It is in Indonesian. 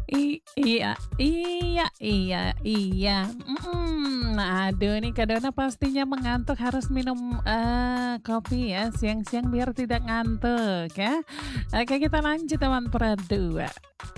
Iya. Aduh nih Kak Dona pastinya mengantuk harus minum, kopi ya siang-siang biar tidak ngantuk ya. Oke kita lanjut teman perdua.